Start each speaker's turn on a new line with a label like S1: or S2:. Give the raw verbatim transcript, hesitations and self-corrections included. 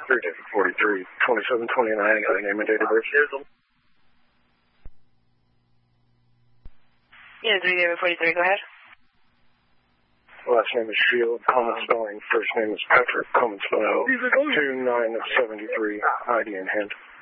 S1: three David forty-three, twenty-seven twenty-nine, got a name and date of birth.
S2: Yeah, three David forty-three, go ahead.
S1: Last name is Shield, common spelling. First name is Patrick, common spelling. two nine of seventy-three, I D in hand.